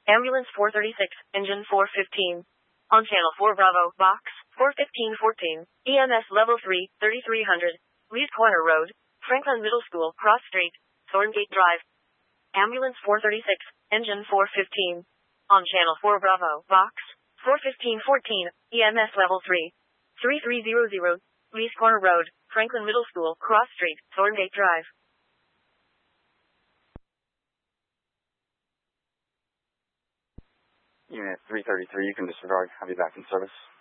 Ambulance 436, engine 415. On channel 4 Bravo, box 41514. EMS level 3, 3300. Lee's Corner Road, Franklin Middle School, Cross Street, Thorngate Drive. Ambulance 436, engine 415. On channel 4 Bravo, box 41514. EMS level 3, 3300. Lee's Corner Road, Franklin Middle School, Cross Street, Thorngate Drive. Unit 333, you can disregard. I'll be back in service.